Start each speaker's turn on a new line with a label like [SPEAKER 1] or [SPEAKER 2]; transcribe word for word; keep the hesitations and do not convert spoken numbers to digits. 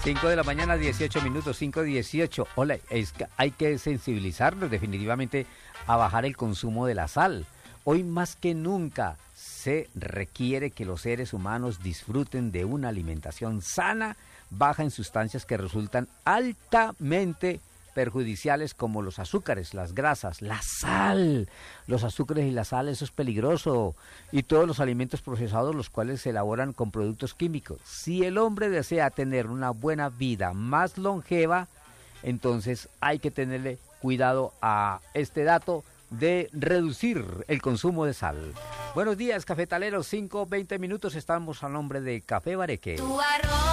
[SPEAKER 1] cinco de la mañana, dieciocho minutos, cinco dieciocho. Hola, es que hay que sensibilizarnos definitivamente a bajar el consumo de la sal. Hoy más que nunca se requiere que los seres humanos disfruten de una alimentación sana, baja en sustancias que resultan altamente perjudiciales como los azúcares, las grasas, la sal. Los azúcares y la sal, eso es peligroso. Y todos los alimentos procesados, los cuales se elaboran con productos químicos. Si el hombre desea tener una buena vida más longeva, entonces hay que tenerle cuidado a este dato de reducir el consumo de sal. Buenos días, cafetaleros, cinco veinte minutos, estamos a nombre de Café Bareque.